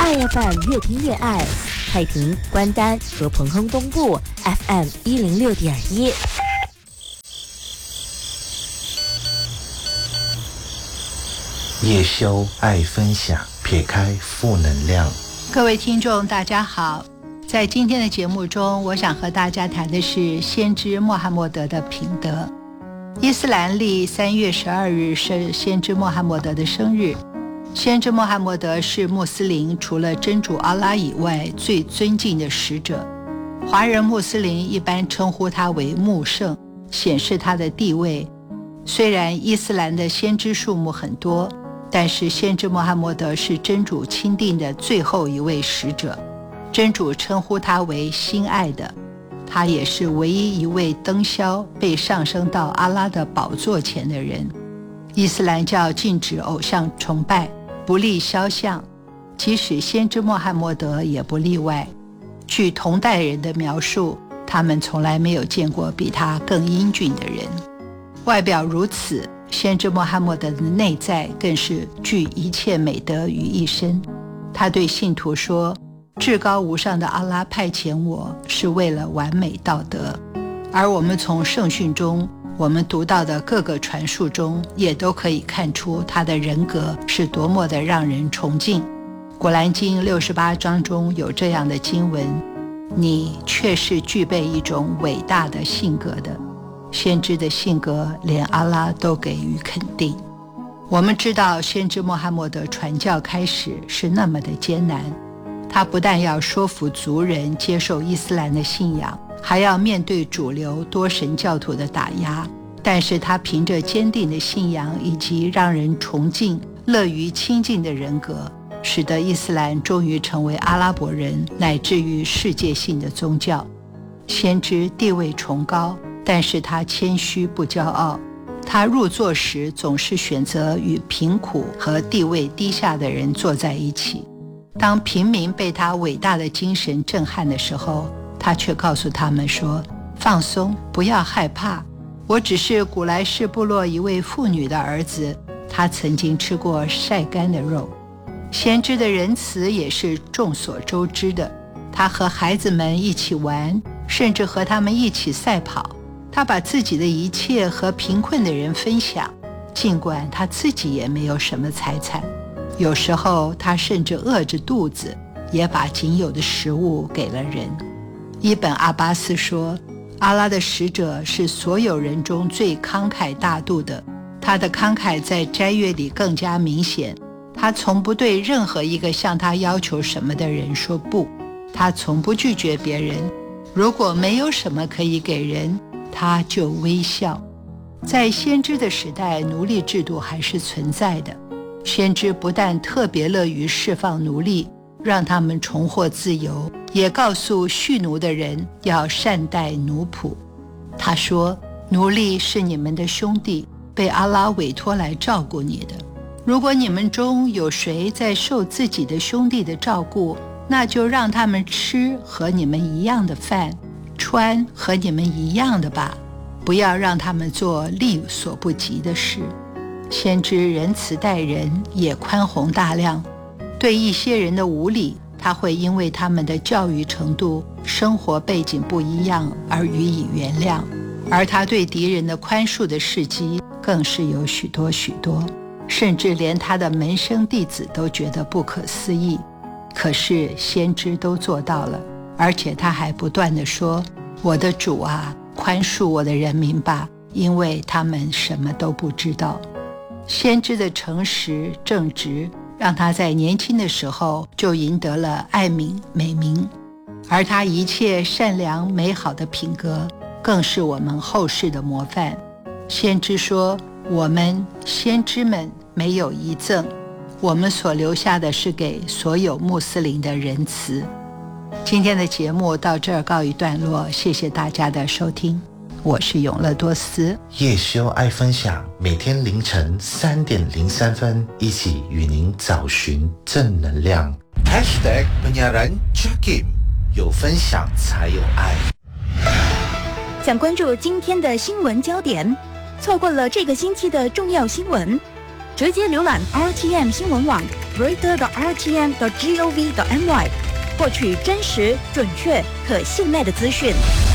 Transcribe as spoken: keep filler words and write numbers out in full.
爱 F M 越听越爱，太平、关丹和彭亨东部 F M 一零六点一。 叶修爱分享，撇开负能量。 各位听众大家好，在今天的节目中，我想和大家谈的是先知穆罕默德的品德。伊斯兰历三月十二日是先知穆罕默德的生日。先知穆罕默德是穆斯林除了真主阿拉以外最尊敬的使者，华人穆斯林一般称呼他为穆圣，显示他的地位。虽然伊斯兰的先知数目很多，但是先知穆罕默德是真主钦定的最后一位使者，真主称呼他为心爱的，他也是唯一一位登霄被上升到阿拉的宝座前的人。伊斯兰教禁止偶像崇拜，不立肖像，即使先知穆罕默德也不例外。据同代人的描述，他们从来没有见过比他更英俊的人。外表如此，先知穆罕默德的内在更是聚一切美德于一身。他对信徒说，至高无上的阿拉派遣我是为了完美道德。而我们从圣训中我们读到的各个传述中，也都可以看出他的人格是多么的让人崇敬。古兰经六十八章中有这样的经文，你却是具备一种伟大的性格的。先知的性格连阿拉都给予肯定。我们知道先知穆罕默德传教开始是那么的艰难，他不但要说服族人接受伊斯兰的信仰，还要面对主流多神教徒的打压，但是他凭着坚定的信仰以及让人崇敬、乐于亲近的人格，使得伊斯兰终于成为阿拉伯人乃至于世界性的宗教。先知地位崇高，但是他谦虚不骄傲，他入座时总是选择与贫苦和地位低下的人坐在一起。当平民被他伟大的精神震撼的时候，他却告诉他们说，放松，不要害怕，我只是古莱氏部落一位妇女的儿子，他曾经吃过晒干的肉。先知的仁慈也是众所周知的，他和孩子们一起玩，甚至和他们一起赛跑。他把自己的一切和贫困的人分享，尽管他自己也没有什么财产。有时候他甚至饿着肚子，也把仅有的食物给了人。伊本阿巴斯说，阿拉的使者是所有人中最慷慨大度的，他的慷慨在斋月里更加明显。他从不对任何一个向他要求什么的人说不，他从不拒绝别人。如果没有什么可以给人，他就微笑。在先知的时代，奴隶制度还是存在的。先知不但特别乐于释放奴隶，让他们重获自由，也告诉蓄奴的人要善待奴仆。他说，奴隶是你们的兄弟，被阿拉委托来照顾你的。如果你们中有谁在受自己的兄弟的照顾，那就让他们吃和你们一样的饭，穿和你们一样的吧，不要让他们做力所不及的事。先知仁慈待人，也宽宏大量。对一些人的无理，他会因为他们的教育程度、生活背景不一样而予以原谅，而他对敌人的宽恕的事迹更是有许多许多，甚至连他的门生弟子都觉得不可思议。可是先知都做到了，而且他还不断地说，我的主啊，宽恕我的人民吧，因为他们什么都不知道。先知的诚实正直，让他在年轻的时候就赢得了爱民美名，而他一切善良美好的品格更是我们后世的模范。先知说，我们先知们没有遗赠，我们所留下的是给所有穆斯林的仁慈。今天的节目到这儿告一段落，谢谢大家的收听，我是永乐多斯。 叶修爱分享，每天凌晨三点零三分，一起与您找寻正能量。Hashtag penyiaran Jakim， 有分享才有爱。 想关注今天的新闻焦点，错过了这个星期的重要新闻，直接浏览 R T M 新闻网 reader 的 r t m 的 gov 的 my， 获取真实、准确、可信赖的资讯。